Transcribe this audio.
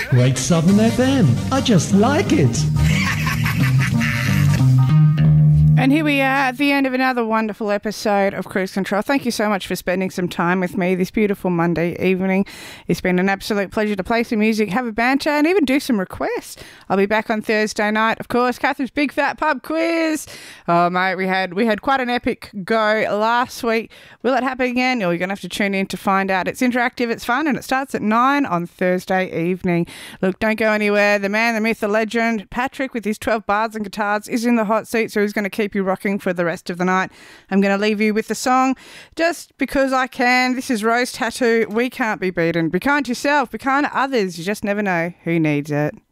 Great Southern FM. I just like it. And here we are at the end of another wonderful episode of Cruise Control. Thank you so much for spending some time with me this beautiful Monday evening. It's been an absolute pleasure to play some music, have a banter, and even do some requests. I'll be back on Thursday night, of course. Catherine's Big Fat Pub Quiz. Oh, mate, we had quite an epic go last week. Will it happen again? Or you're going to have to tune in to find out. It's interactive, it's fun, and it starts at 9 on Thursday evening. Look, don't go anywhere. The man, the myth, the legend, Patrick, with his 12 bars and guitars, is in the hot seat, so he's going to keep you rocking for the rest of the night. I'm going to leave you with the song just because I can. This is Rose Tattoo. We can't be beaten. Be kind to yourself. Be kind to others. You just never know who needs it.